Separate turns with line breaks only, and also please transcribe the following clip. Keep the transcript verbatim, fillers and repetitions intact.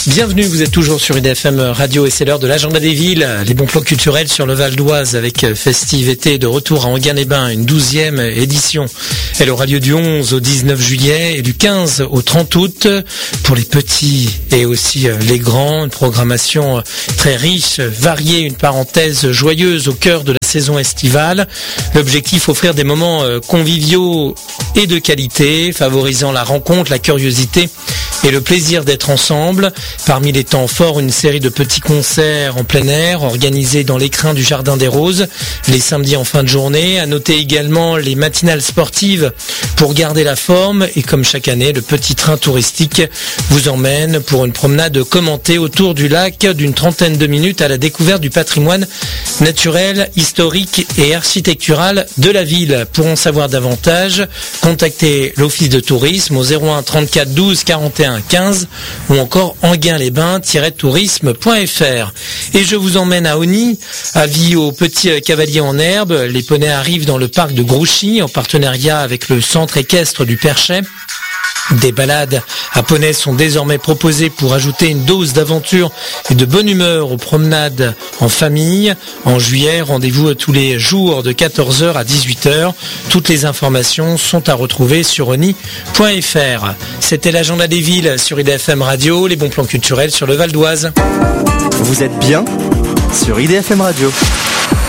Bienvenue, vous êtes toujours sur I D F M Radio et c'est l'heure de l'agenda des villes, les bons plans culturels sur le Val d'Oise avec Festive Été de retour à Enghien-les-Bains, une douzième édition. Elle aura lieu du onze au dix-neuf juillet et du quinze au trente août pour les petits et aussi les grands. Une programmation très riche, variée, une parenthèse joyeuse au cœur de la saison estivale. L'objectif, offrir des moments conviviaux et de qualité, favorisant la rencontre, la curiosité et le plaisir d'être ensemble. Parmi les temps forts, une série de petits concerts en plein air organisés dans l'écrin du Jardin des Roses les samedis en fin de journée. À noter également les matinales sportives pour garder la forme et comme chaque année, le petit train touristique vous emmène pour une promenade commentée autour du lac d'une trentaine de minutes à la découverte du patrimoine naturel, historique et architectural de la ville. Pour en savoir davantage, contactez l'office de tourisme au zéro un trente-quatre douze quarante et un quinze ou encore enghien-les-bains-tourisme point f r. Et je vous emmène à Osny, avis aux petits cavaliers en herbe. Les poneys arrivent dans le parc de Grouchy en partenariat avec le centre équestre du Perchet. Des balades à poney sont désormais proposées pour ajouter une dose d'aventure et de bonne humeur aux promenades en famille. En juillet, rendez-vous tous les jours de quatorze heures à dix-huit heures. Toutes les informations sont à retrouver sur osny point f r. C'était l'agenda des villes sur I D F M Radio, les bons plans culturels sur le Val d'Oise.
Vous êtes bien sur I D F M Radio.